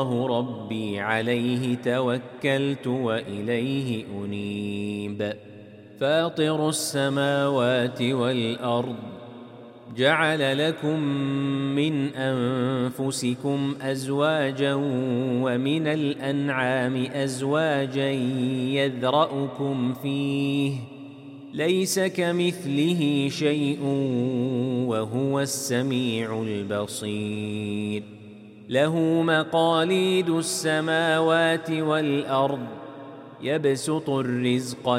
ربي عليه توكلت وإليه أنيب فاطر السماوات والأرض جعل لكم من أنفسكم أزواجا ومن الأنعام أزواجا يذرأكم فيه ليس كمثله شيء وهو السميع البصير له مقاليد السماوات والأرض يبسط الرزق